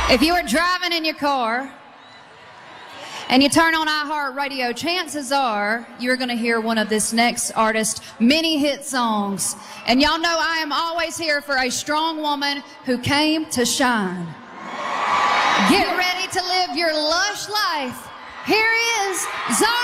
If you are driving in your car and you turn on iHeartRadio, chances are you're going to hear one of this next artist's many hit songs. And y'all know I am always here for a strong woman who came to shine. Get ready to live your lush life. Here is Zara.